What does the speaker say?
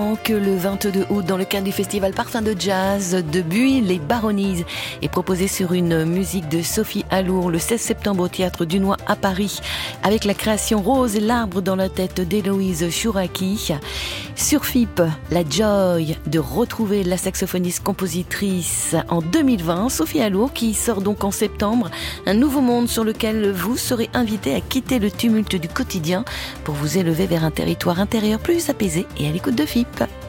Que le 22 août, dans le cadre du festival Parfum de Jazz de Buis, les Baronnies est proposé sur une musique de Sophie Allour le 16 septembre au Théâtre Dunois à Paris, avec la création Rose et l'arbre dans la tête d'Héloïse Chouraki. Sur FIP, la joy de retrouver la saxophoniste compositrice en 2020, Sophie Allour, qui sort donc en septembre, un nouveau monde sur lequel vous serez invité à quitter le tumulte du quotidien pour vous élever vers un territoire intérieur plus apaisé et à l'écoute de FIP.